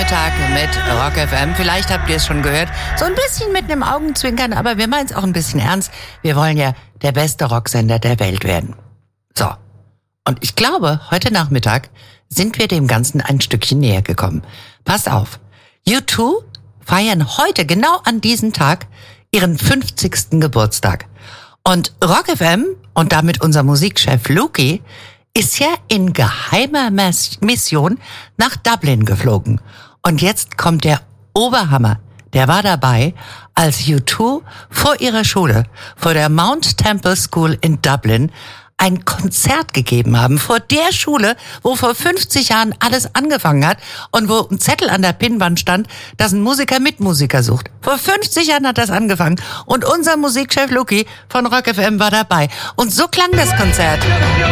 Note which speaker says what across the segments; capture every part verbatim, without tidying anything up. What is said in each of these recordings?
Speaker 1: Mittag mit Rock F M. Vielleicht habt ihr es schon gehört. So ein bisschen mit einem Augenzwinkern, aber wir meinen es auch ein bisschen ernst. Wir wollen ja der beste Rocksender der Welt werden. So. Und ich glaube, heute Nachmittag sind wir dem Ganzen ein Stückchen näher gekommen. Passt auf. U zwei feiern heute, genau an diesem Tag, ihren fünfzigsten Geburtstag. Und Rock F M und damit unser Musikchef Luki ist ja in geheimer Mission nach Dublin geflogen. Und jetzt kommt der Oberhammer. Der war dabei, als U zwei vor ihrer Schule, vor der Mount Temple School in Dublin, ein Konzert gegeben haben. Vor der Schule, wo vor fünfzig Jahren alles angefangen hat und wo ein Zettel an der Pinnwand stand, dass ein Musiker Mitmusiker sucht. Vor fünfzig Jahren hat das angefangen und unser Musikchef Luki von Rock F M war dabei. Und so klang das Konzert.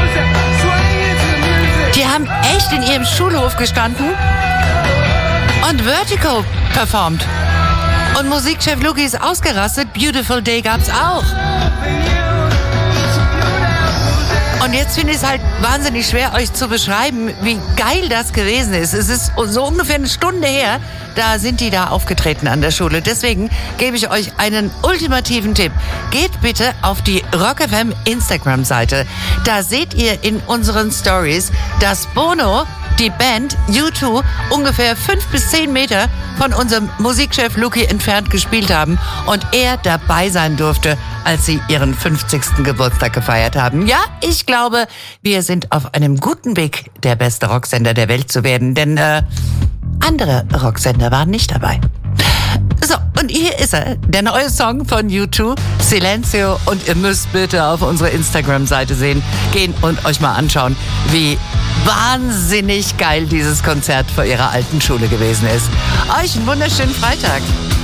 Speaker 1: Die haben echt in ihrem Schulhof gestanden und Vertigo performt. Und Musikchef Luki ist ausgerastet. Beautiful Day gab's auch. Und jetzt finde ich es halt wahnsinnig schwer, euch zu beschreiben, wie geil das gewesen ist. Es ist so ungefähr eine Stunde her, da sind die da aufgetreten an der Schule. Deswegen gebe ich euch einen ultimativen Tipp. Geht bitte auf die Rock F M Instagram-Seite. Da seht ihr in unseren Stories, dass Bono, die Band U zwei, ungefähr fünf bis zehn Meter von unserem Musikchef Luki entfernt gespielt haben und er dabei sein durfte, als sie ihren fünfzigsten Geburtstag gefeiert haben. Ja, ich glaube, wir sind auf einem guten Weg, der beste Rocksender der Welt zu werden, denn äh, andere Rocksender waren nicht dabei. So, und hier ist er, der neue Song von U zwei, Silencio. Und ihr müsst bitte auf unsere Instagram-Seite sehen, gehen und euch mal anschauen, wie wahnsinnig geil dieses Konzert vor ihrer alten Schule gewesen ist. Euch einen wunderschönen Freitag.